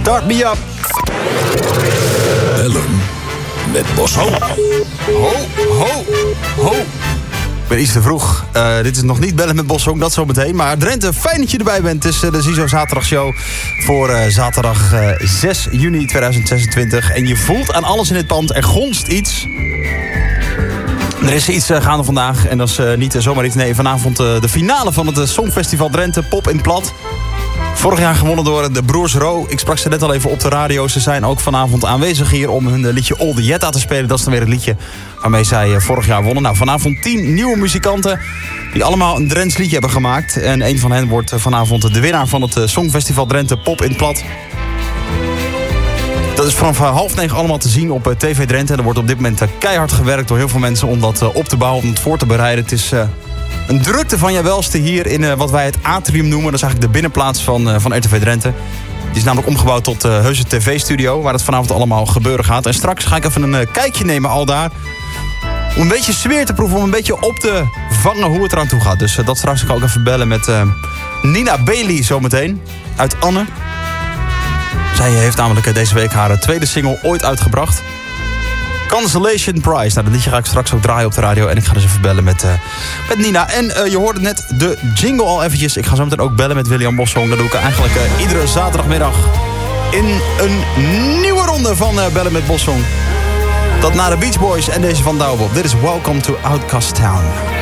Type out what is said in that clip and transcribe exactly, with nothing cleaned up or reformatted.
Start Me Up. Bellen met Bossong. Ho, ho, ho. Ik ben iets te vroeg. Uh, dit is nog niet Bellen met Bossong, dat zometeen. Maar Drenthe, fijn dat je erbij bent. Het is uh, de Ziezo Zaterdagshow voor uh, zaterdag uh, zes juni tweeduizend zesentwintig. En je voelt aan alles in het pand, er gonst iets. Er is iets uh, gaande vandaag. En dat is uh, niet uh, zomaar iets. Nee, vanavond uh, de finale van het uh, Songfestival Drenthe, Pop in Plat. Vorig jaar gewonnen door de Broers Ro. Ik sprak ze net al even op de radio. Ze zijn ook vanavond aanwezig hier om hun liedje Olde Jetta te spelen. Dat is dan weer het liedje waarmee zij vorig jaar wonnen. Nou, vanavond tien nieuwe muzikanten die allemaal een Drents liedje hebben gemaakt. En een van hen wordt vanavond de winnaar van het Songfestival Drenthe Pop in Plat. Dat is vanaf half negen allemaal te zien op T V Drenthe. Er wordt op dit moment keihard gewerkt door heel veel mensen om dat op te bouwen, om het voor te bereiden. Het is... Uh, Een drukte van je welste hier in uh, wat wij het atrium noemen. Dat is eigenlijk de binnenplaats van, uh, van R T V Drenthe. Die is namelijk omgebouwd tot uh, heuse tv-studio... waar het vanavond allemaal gebeuren gaat. En straks ga ik even een uh, kijkje nemen al daar... om een beetje sfeer te proeven, om een beetje op te vangen hoe het eraan toe gaat. Dus uh, dat straks ga ik ook even bellen met uh, Nina Bailey zometeen. Uit Anne. Zij heeft namelijk uh, deze week haar uh, tweede single ooit uitgebracht... Consolation Prize. Nou, dat liedje ga ik straks ook draaien op de radio. En ik ga dus even bellen met, uh, met Nina. En uh, je hoorde net de jingle al eventjes. Ik ga zo meteen ook bellen met William Bossong. Dat doe ik eigenlijk uh, iedere zaterdagmiddag in een nieuwe ronde van uh, Bellen met Bossong. Dat na de Beach Boys en deze van Douwbob. Dit is Welcome to Outcast Town.